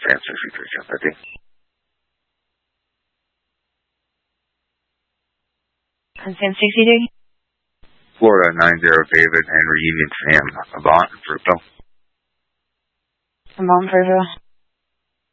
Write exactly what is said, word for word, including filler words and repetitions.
San sixty-three, ten fifty. San sixty-three. Florida nine zero David, Henry Union Sam, Avant, Fruitville. Avant, Fruitville.